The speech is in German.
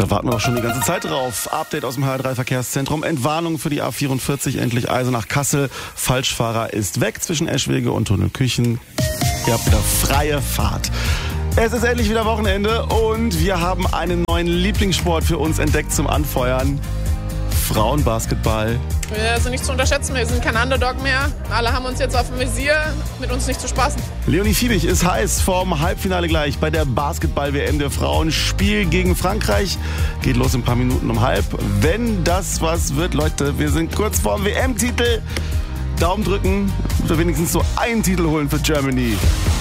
Da warten wir auch schon die ganze Zeit drauf. Update aus dem HR3-Verkehrszentrum. Entwarnung für die A44, endlich Eisenach-Kassel. Falschfahrer ist weg zwischen Eschwege und Tunnelküchen. Ihr habt wieder freie Fahrt. Es ist endlich wieder Wochenende und wir haben einen neuen Lieblingssport für uns entdeckt zum Anfeuern. Frauenbasketball. Wir sind nicht zu unterschätzen, wir sind kein Underdog mehr. Alle haben uns jetzt auf dem Visier, mit uns nicht zu spaßen. Leonie Fiebig ist heiß vorm Halbfinale gleich bei der Basketball-WM der Frauen. Spiel gegen Frankreich geht los in ein paar Minuten um halb. Wenn das was wird, Leute, wir sind kurz vorm WM-Titel. Daumen drücken oder wenigstens so einen Titel holen für Germany.